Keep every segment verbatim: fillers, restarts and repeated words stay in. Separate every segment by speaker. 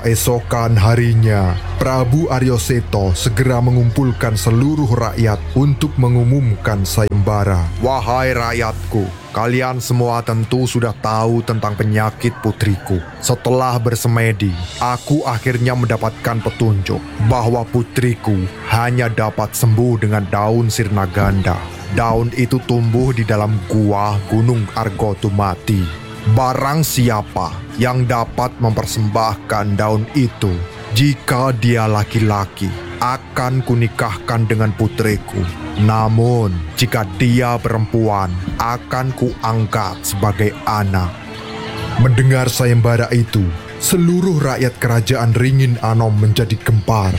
Speaker 1: Keesokan harinya, Prabu Aryo Seto segera mengumpulkan seluruh rakyat untuk mengumumkan sayembara. Wahai rakyatku, kalian semua tentu sudah tahu tentang penyakit putriku. Setelah bersemedi, aku akhirnya mendapatkan petunjuk bahwa putriku hanya dapat sembuh dengan daun sirna ganda. Daun itu tumbuh di dalam gua Gunung Argotumati. Barang siapa yang dapat mempersembahkan daun itu, jika dia laki-laki, akan kunikahkan dengan putriku. Namun, jika dia perempuan, akan kuangkat sebagai anak. Mendengar sayembara itu, seluruh rakyat kerajaan Ringin Anom menjadi gempar.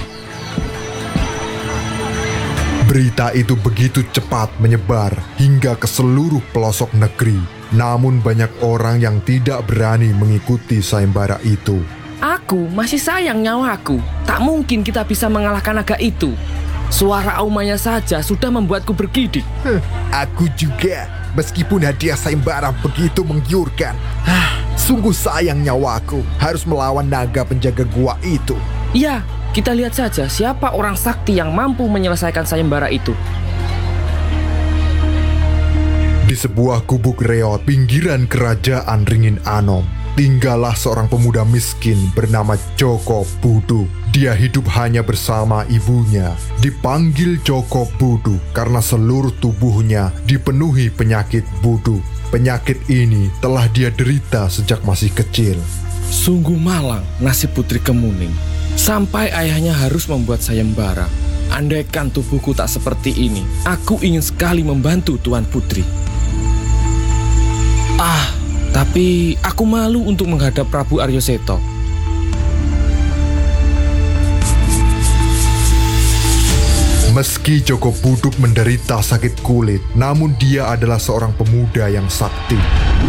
Speaker 1: Berita itu begitu cepat menyebar hingga ke seluruh pelosok negeri. Namun banyak orang yang tidak berani mengikuti sayembara itu.
Speaker 2: Aku masih sayang nyawaku. Tak mungkin kita bisa mengalahkan naga itu. Suara aumanya saja sudah membuatku bergidik.
Speaker 3: Huh, aku juga, meskipun hadiah sayembara begitu menggiurkan. Hah, sungguh sayang nyawaku harus melawan naga penjaga gua itu.
Speaker 2: Ya, kita lihat saja siapa orang sakti yang mampu menyelesaikan sayembara itu.
Speaker 1: Di sebuah gubuk reot pinggiran kerajaan Ringin Anom, tinggallah seorang pemuda miskin bernama Joko Budu. Dia hidup hanya bersama ibunya. Dipanggil Joko Budu karena seluruh tubuhnya dipenuhi penyakit budu. Penyakit ini telah dia derita sejak masih kecil.
Speaker 2: Sungguh malang nasib Putri Kemuning. Sampai ayahnya harus membuat sayembara. Andaikan tubuhku tak seperti ini, aku ingin sekali membantu Tuan Putri. Ah, tapi aku malu untuk menghadap Prabu Aryo Seto.
Speaker 1: Meski Joko Buduk menderita sakit kulit, namun dia adalah seorang pemuda yang sakti.